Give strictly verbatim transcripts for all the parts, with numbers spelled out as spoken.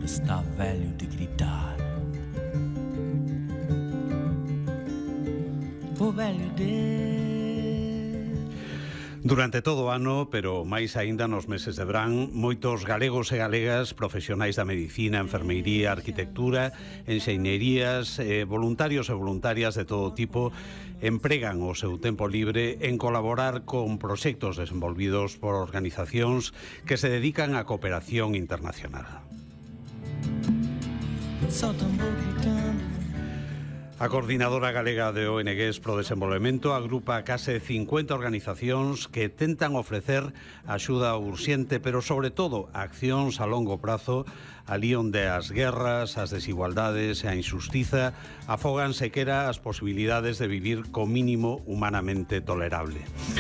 está velho de gritar. O velho de... Durante todo o ano, pero máis aínda nos meses de verán, moitos galegos e galegas, profesionais da medicina, enfermeiría, arquitectura, enxeñerías, eh, voluntarios e voluntarias de todo tipo, empregan o seu tempo libre en colaborar con proxectos desenvolvidos por organizacións que se dedican á cooperación internacional. A Coordinadora Galega de O N Ges pro Desenvolvemento agrupa case cincuenta organizacións que tentan ofrecer axuda urxente, pero sobre todo accións a longo prazo, alí onde as guerras, as desigualdades e a injustiza afogan sequera as posibilidades de vivir co mínimo humanamente tolerable.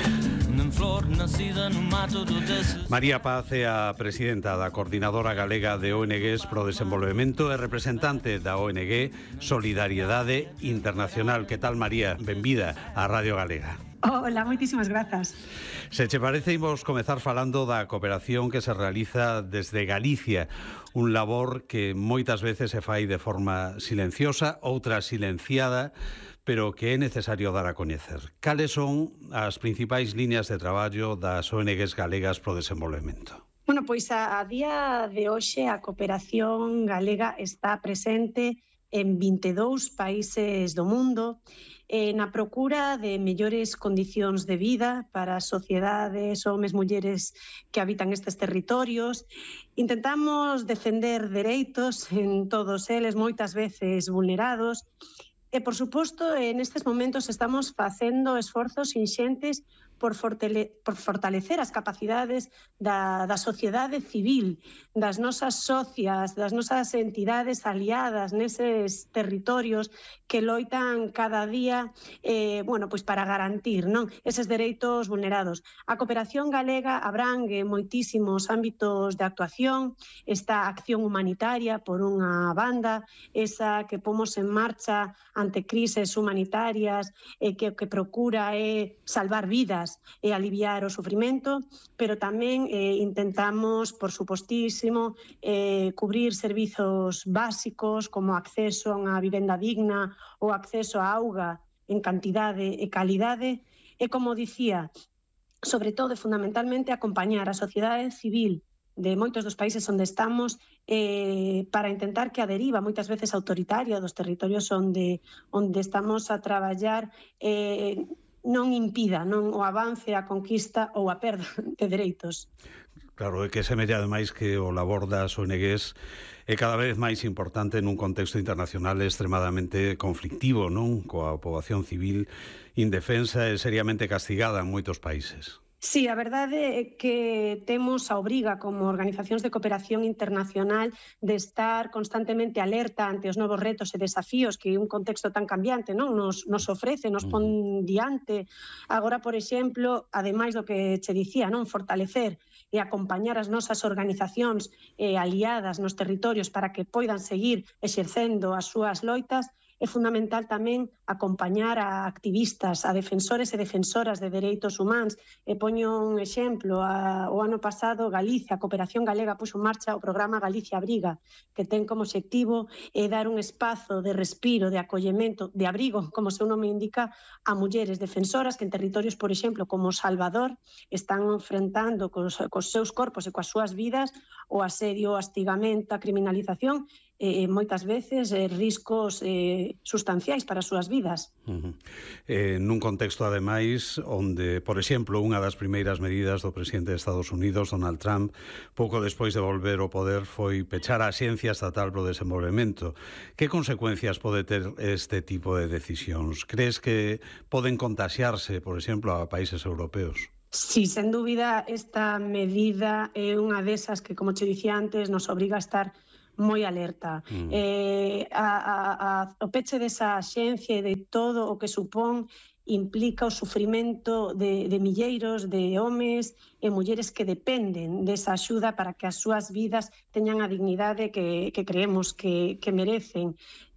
María Paz é a presidenta da Coordinadora Galega de O N Ges pro Desenvolvemento e representante da O N G Solidariedade Internacional. Que tal, María? Benvida á Radio Galega. Hola, moitísimas grazas. Se che parece, imos comezar falando da cooperación que se realiza desde Galicia, un labor que moitas veces se fai de forma silenciosa, outra silenciada, pero que é necesario dar a coñecer. Cales son as principais liñas de traballo das O N Ges galegas pro desenvolvemento? Bueno, pois a, a día de hoxe a cooperación galega está presente en vinte e dous países do mundo, eh, na procura de mellores condicións de vida para as sociedades, homes, mulleres que habitan estes territorios. Intentamos defender dereitos en todos eles, moitas veces vulnerados. E, por suposto, en estes momentos estamos facendo esforzos inxentes por, fortale por fortalecer as capacidades da, da sociedade civil, das nosas socias, das nosas entidades aliadas neses territorios que loitan cada día eh, bueno, pois para garantir, non, eses dereitos vulnerados. A cooperación galega abrangue moitísimos ámbitos de actuación, esta acción humanitaria por unha banda, esa que pomos en marcha ante crises humanitarias eh, que o que procura é salvar vidas e aliviar o sufrimento, pero tamén eh, intentamos, por supostísimo, eh, cubrir servizos básicos como acceso a unha vivenda digna ou acceso a auga en cantidade e calidade, e, como dicía, sobre todo e fundamentalmente acompañar a sociedade civil de moitos dos países onde estamos eh, para intentar que a deriva moitas veces autoritaria dos territorios onde, onde estamos a traballar eh, non impida non o avance, a conquista ou a perda de dereitos. Claro, é que semella ademais que o labor das O N Ges é cada vez máis importante nun contexto internacional extremadamente conflictivo, non? Coa poboación civil indefensa e seriamente castigada en moitos países. Sí, a verdade é que temos a obriga como organizacións de cooperación internacional de estar constantemente alerta ante os novos retos e desafíos que un contexto tan cambiante non nos, nos ofrece, nos pon diante. Agora, por exemplo, ademais do que che dicía, non, fortalecer e acompañar as nosas organizacións eh, aliadas nos territorios para que poidan seguir exercendo as súas loitas, é fundamental tamén acompañar a activistas, a defensores e defensoras de dereitos humanos. E poño un exemplo, a, o ano pasado Galicia, a Cooperación Galega, puxo en marcha o programa Galicia Abriga, que ten como obxectivo eh, dar un espazo de respiro, de acollemento, de abrigo, como o seu nome indica, a mulleres defensoras que en territorios, por exemplo, como Salvador, están enfrentando cos, cos seus corpos e coas súas vidas o asedio, o astigamento, a criminalización, e moitas veces eh, riscos eh, sustanciais para as súas vidas. Uh-huh. eh, nun contexto, ademais, onde, por exemplo, unha das primeiras medidas do presidente de Estados Unidos, Donald Trump, pouco despois de volver ao poder, foi pechar a Axencia Estatal pro Desenvolvemento. Que consecuencias pode ter este tipo de decisións? Crees que poden contaxiarse, por exemplo, a países europeos? Sí, sen dúbida, esta medida é unha desas que, como che dicía antes, nos obriga a estar moi alerta. Mm. Eh, a, a, a, o peche desa axencia e de todo o que supón implica o sufrimento de, de milleiros de homes e mulleres que dependen desa axuda para que as súas vidas teñan a dignidade que, que creemos que, que merecen.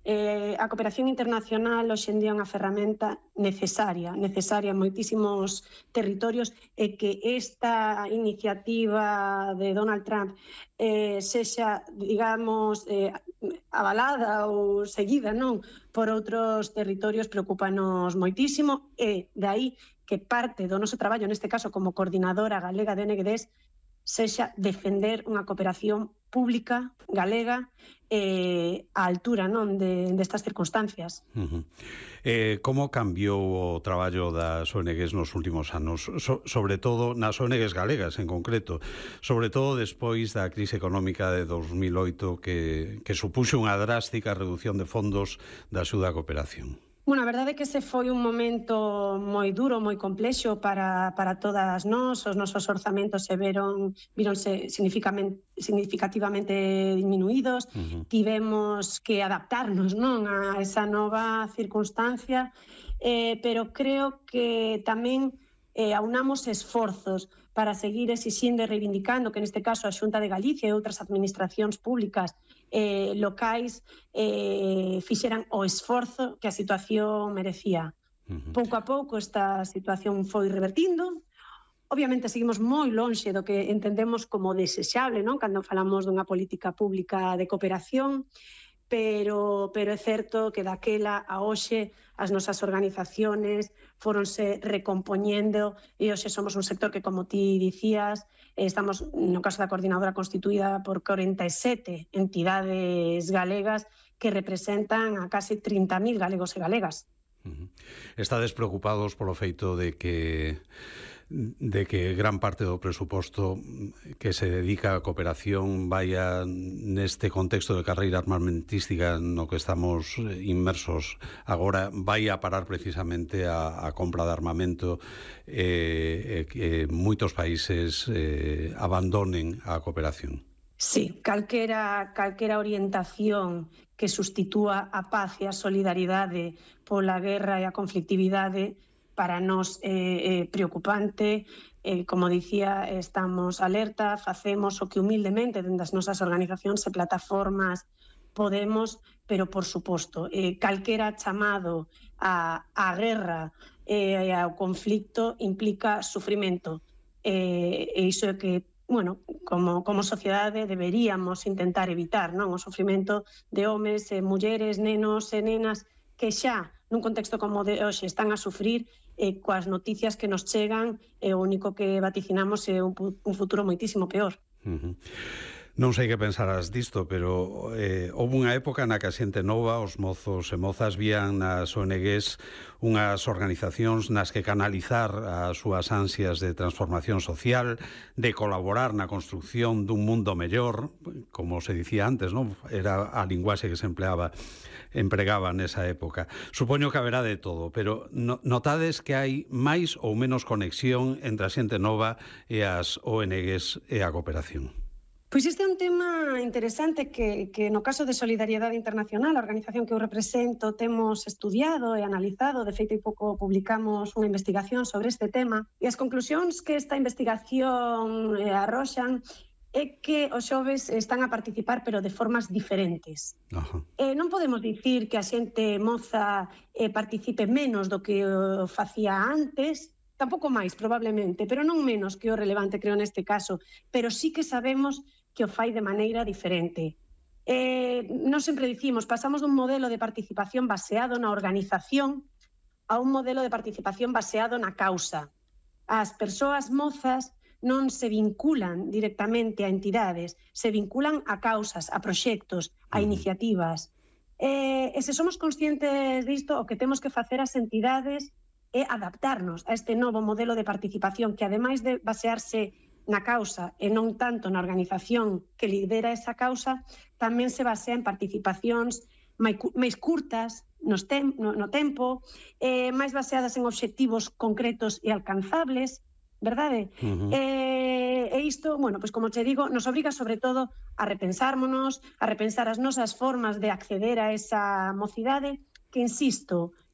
Eh, a cooperación internacional hoxe en día é unha ferramenta necesaria, necesaria en moitísimos territorios, e que esta iniciativa de Donald Trump eh, sexa, digamos, eh, avalada ou seguida, non, por outros territorios preocupanos moitísimo, e de aí que parte do noso traballo, neste caso como coordinadora galega de O N G Ds, sexa defender unha cooperación pública galega eh, á altura, non, de, destas circunstancias. Uh-huh. Eh, como cambiou o traballo das O N Gs nos últimos anos, so, sobre todo nas O N Gs galegas en concreto, sobre todo despois da crise económica de dos mil oito que, que supuxo unha drástica reducción de fondos da axuda á cooperación? Bueno, a verdade é que ese foi un momento moi duro, moi complexo para, para todas nós. Os nosos orzamentos se veron, vironse significativamente diminuídos. Uh-huh. Tivemos que adaptarnos, non, a esa nova circunstancia, eh, pero creo que tamén eh, aunamos esforzos para seguir exixindo e reivindicando que neste caso a Xunta de Galicia e outras administracións públicas eh, locais eh, fixeran o esforzo que a situación merecía. Uh-huh. Pouco a pouco esta situación foi revertindo. Obviamente seguimos moi lonxe do que entendemos como desexable, non, cando falamos dunha política pública de cooperación, pero, pero é certo que daquela a hoxe as nosas organizaciones foronse recompoñendo e hoxe somos un sector que, como ti dicías, estamos, no caso da coordinadora, constituída por corenta e sete entidades galegas que representan a case trinta mil galegos e galegas. Uh-huh. Estades preocupados polo feito de que de que gran parte do presuposto que se dedica á cooperación vaya neste contexto de carreira armamentística no que estamos inmersos agora, vai a parar precisamente a, a compra de armamento e eh, que moitos países eh, abandonen a cooperación? Sí, calquera, calquera orientación que sustitúa a paz e a solidaridade pola guerra e a conflictividade para nós é eh, eh, preocupante. Eh, como dicía, estamos alerta, facemos o que humildemente dende as nosas organizacións e plataformas podemos, pero por suposto, eh, calquera chamado a, a guerra e eh, ao conflicto implica sufrimento. Eh, e iso é que, bueno, como, como sociedade deberíamos intentar evitar, non? O sufrimento de homes, e mulleres, nenos e nenas que xa nun contexto como de hoxe están a sufrir eh, coas noticias que nos chegan, e o único que vaticinamos é un, un futuro moitísimo peor. Uh-huh. Non sei que pensarás disto, pero eh, houve unha época na que a xente nova, os mozos e mozas, vían nas O N Gs unhas organizacións nas que canalizar as súas ansias de transformación social, de colaborar na construcción dun mundo mellor, como se dicía antes, non? Era a linguaxe que se empleaba empregaba nesa época. Supoño que haberá de todo, pero no, notades que hai máis ou menos conexión entre a xente nova e as O N Gs e a cooperación? Pois este é un tema interesante que, que no caso de Solidariedade Internacional, a organización que eu represento, temos estudiado e analizado. De feito, hai pouco publicamos unha investigación sobre este tema, e as conclusións que esta investigación eh, arroxan é que os xoves están a participar, pero de formas diferentes. Uh-huh. Eh, non podemos dicir que a xente moza eh, participe menos do que o facía antes, tampouco máis, probablemente, pero non menos que o relevante, creo, neste caso, pero sí que sabemos que o fai de maneira diferente. Eh, non sempre dicimos, pasamos dun modelo de participación baseado na organización a un modelo de participación baseado na causa. As persoas mozas non se vinculan directamente a entidades, se vinculan a causas, a proxectos, a iniciativas. Eh, e se somos conscientes disto, o que temos que facer as entidades é adaptarnos a este novo modelo de participación que, ademais de basearse na causa e non tanto na organización que lidera esa causa, tamén se basea en participacións máis curtas nos tem, no, no tempo, eh, máis baseadas en obxectivos concretos e alcanzables, verdade? Uh-huh. Eh, e isto, bueno, pois como te digo, nos obriga sobre todo a repensármonos, a repensar as nosas formas de acceder a esa mocidade, que, insisto,